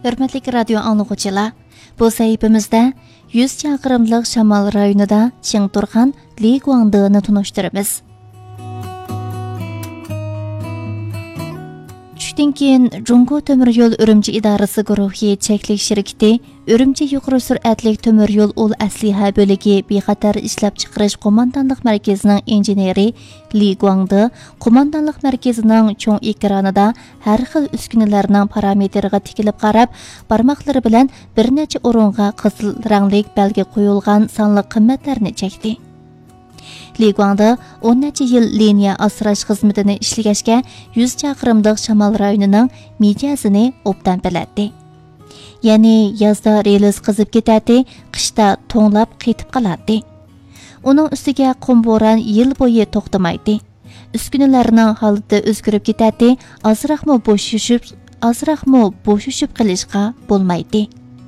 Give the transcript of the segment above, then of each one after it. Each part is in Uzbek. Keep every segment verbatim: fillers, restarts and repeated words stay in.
Hürmetli radyo anlıqçılar, bu sayfamızda yüz çaqırımlıq Şamal rayonida Çing turgan Li Guangde'ni tunuşturamiz. Tushdan keyin Jungo temir yo'l Urumchi idorasi guruhi cheklik shirkati Urumchi yuqori sur'atli temir yo'l ul asliha bo'ligi bexatar ishlab chiqarish qo'mondonlik markazining injeneri Li Guangde qo'mondonlik markazining cho'ng ekranida har xil uskunalarning parametriga tikilib qarab, barmoqlari bilan bir necha o'ringa qizil rangli belgi qo'yilgan sonli qimmatlarni chekdi. Li Guangde o'n necha yil liniya asrash xizmatini ishlagashga yüz chaqirımlıq Şamal rayonining mijasini obdan biladi. Ya'ni yozda relis qizib ketadi, qishda to'nglab qetib qoladi. Uning ustiga qum bo'ron yil bo'yi to'xtamaydi. Uskunalarning holati o'zgarib ketadi, ozroqmi bo'shishib, ozroqmi bo'shishib qilishga bo'lmaydi.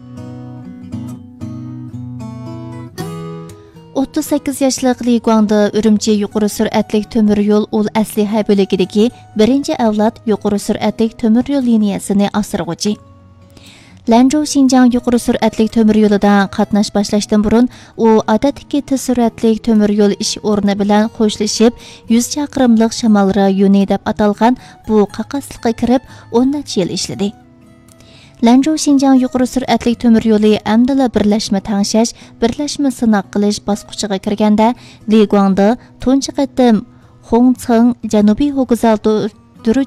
o'ttiz sakkiz yoshlik Li Guangde Urumchi yuqori sur'atli temir yo'l ul asliha bo'ligidagi birinchi avlod yuqori sur'atli temir yo'l liniyasini asrag'uchi. Lanzhou Xinjiang yuqori sur'atli temir yo'lida qatnash boshlashdan burun u odatdagi tez sur'atli temir yo'l ish o'rni bilan qo'shilib yüz chaqirımlıq Shamal rayoni deb atalgan bu qaqasliqqa kirib o'n necha yil ishladi. Lanzhou Xinjiang yuqori sur'atli temir yo'li amdala birlashma tangshash, birlashma sinoq qilish bosqichiga kirganda Li Guangde tunji qatim Hongceng janubiy vokzal durut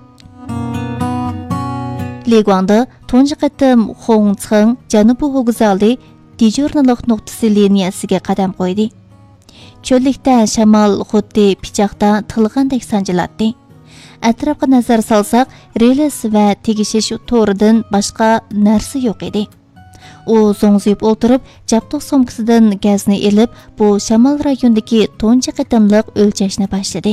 Li Guangde tunji qatim Hongceng janubiy vokzali dejurnilik nuqtasi liniyasiga qadam qo'ydi. Cho'llikda shamol xuddi pichoqda tilgandek sanjiladi. Atrofga nazar solsak, relis va tegishish to'ridan boshqa narsa yo'q edi. U zo'ngziyib o'tirib, jabduq sumkasidan gazni elib, bu Shamal rayonidagi tunji qatimliq o'lchashni boshladi.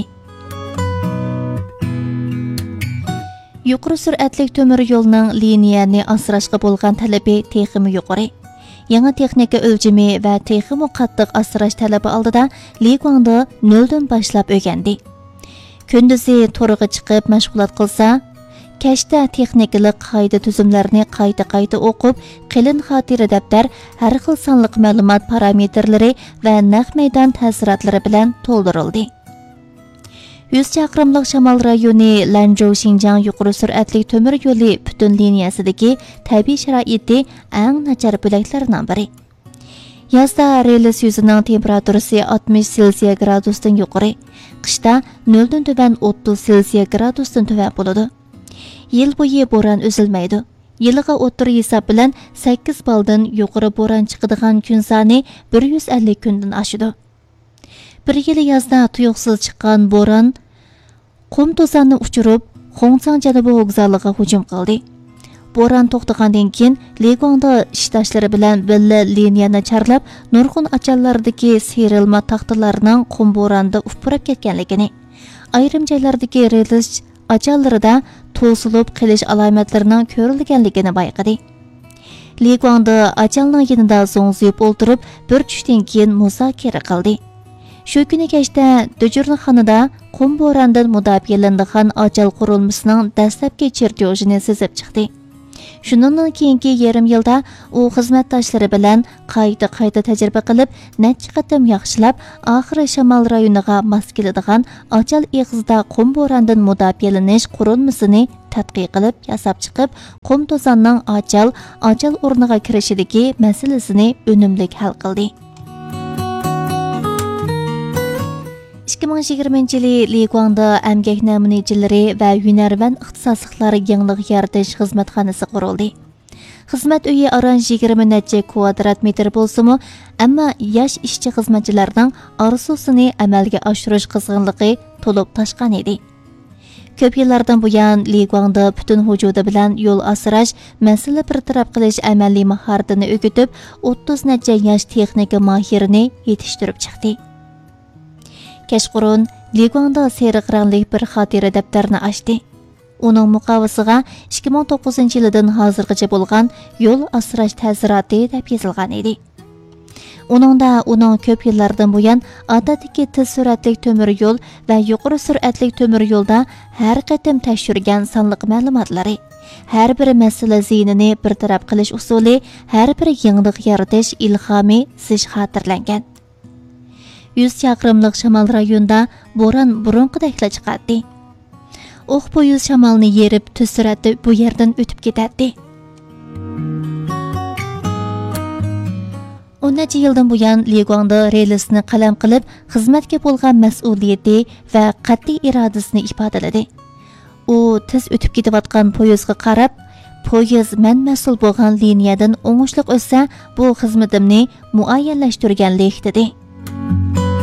Yuqori sur'atli temir yo'lning liniyani asrashga bo'lgan talabi texmi yuqori. Yangi texnika o'lchami va texmi qattiq asrash talabi oldida Li Guangde noldan boshlab o'rgandi. Kunduzi to'riga chiqib mashg'ulot qilsa, kashda texnikalik qoida tuzumlarni qayta-qayta o'qib, qilin xotira daftar, har xil sonliq ma'lumot parametrlari va naq maydon ta'sirotlari bilan to'ldirildi. yüz chaqirımlıq Shamal rayoni Lanzhou Xinjiang yuqori sur'atli temir yo'li butun liniyasidagi tabiiy sharoiti eng nachar bo'laklaridan biri. Yozda relis yuzining temperaturasi oltmish selsiya gradusdan yuqori, qishda noldan tuban o'ttiz selsiya gradusdan tuban bo'ladi. Yil bo'yi bo'ron uzilmaydi. Yiliga o'tir hisob bilan sakkiz baldan yuqori bo'ron chiqadigan kun soni bir yuz ellik kundan oshadi. Bir yil yozda tuyuqsiz chiqqan bo'ron qum to'zonni uchirib, Hongceng janubiy vokzaliga hujum qildi. Bo'ron to'xtagandan keyin Li Guangde ishdoshlari bilan birga liniyani charlab, nurg'un achallardagi serilma taxtalarining qum bo'ronda ufurib ketganligini, ayrim joylardagi relis achallarida to'silib qilish alomatlarining ko'rilganligini bayqadi. Li Guangde achalning yanida zo'ngziyib o'tirib, bir tushdan keyin muzokara qildi. Shu kuni kechda Dujurxonada qum bo'rondan mudofialanadigan ajal qurilmasining dastlabki chertyojini sezib chiqdi. Shundan keyingi yarim yilda u xizmatdoshlari bilan qayta-qayta tajriba qilib, necha qatim yaxshilab, oxiri Shamal rayoniga mos keladigan ajal eg'izda qum bo'rondan mudofialanish qurilmasini tadqiq qilib yasab chiqib, qum to'zonning ajal ajal o'rniga kirishidagi masalasini unumli hal qildi. ikki ming yigirmanchi yili Li Guangde emgak namunachilari va hunarmand ixtisosliklar yangilik yaratish xizmatxonasi qurildi. Xizmat uyi aran yigirma necha kvadrat metr bo'lsa-mu, ammo yosh ishchi xizmatchilarning orzusini amalga oshirish qizg'inligi to'lib toshgan edi. Ko'p yillardan buyon Li Guangde butun vujudi bilan yo'l asrash, masala bartaraf qilish amaliy mahoratini o'rgatib, o'ttiz necha yosh texnika mohirini yetishtirib chiqdi. Kechqurun Li Guangde seriq rangli bir xotira daftarini ochdi. Uning muqovasiga ikki ming to'qqizinchi yildan hozirgacha bo'lgan yo'l asrash ta'siroti deb yozilgan edi. Uningda uning ko'p yillardan buyon odatdagi tez sur'atli temir yo'l va yuqori sur'atli temir yo'lda har qatim tekshirgan sonliq ma'lumotlari, Har bir masala ziynini bir taraf qilish usuli, har bir yangilik yaratish ilhomi siz xotirlangan. yuz chaqirimlik shamol rayonida bo'ron burunqidakla chiqadi. O'q poyuz shamolni yerib, tez suratda bu yerdan o'tib ketadi. o'n necha yildan buyon Ligongda relsni qalam qilib, xizmatga bo'lgan mas'uliyati va qat'iy irodasini ifodaladi. U tez o'tib ketayotgan poyezdga qarab, poyezd men mas'ul bo'lgan liniyadan o'ngishliq o'tsa, bu xizmatimni muayyanlashtirganlik dedi.